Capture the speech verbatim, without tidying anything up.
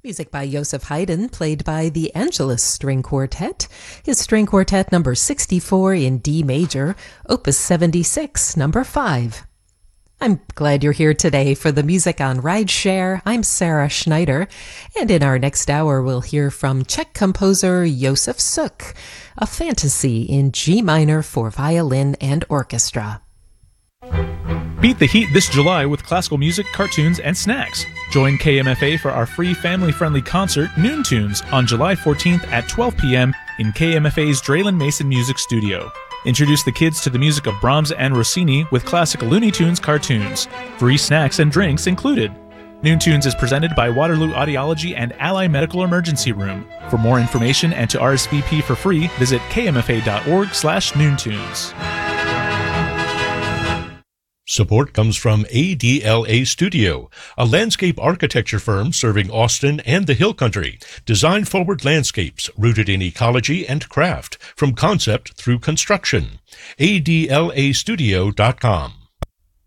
Music by Joseph Haydn, played by the Angelus String Quartet. His String Quartet number sixty-four in D major, Opus seventy-six, number five. I'm glad you're here today for the Music on Rideshare. I'm Sarah Schneider, and in our next hour we'll hear from Czech composer Josef Suk, a fantasy in G minor for violin and orchestra. Beat the heat this July with classical music, cartoons, and snacks. Join K M F A for our free family-friendly concert, Noon Tunes, on July fourteenth at twelve p.m. in K M F A's Draylen Mason Music Studio. Introduce the kids to the music of Brahms and Rossini with classic Looney Tunes cartoons. Free snacks and drinks included. Noon Tunes is presented by Waterloo Audiology and Ally Medical Emergency Room. For more information and to R S V P for free, visit kmfa.org slash noontunes. Support comes from A D L A Studio, a landscape architecture firm serving Austin and the Hill Country. Design-forward landscapes rooted in ecology and craft, from concept through construction. A D L A studio dot com.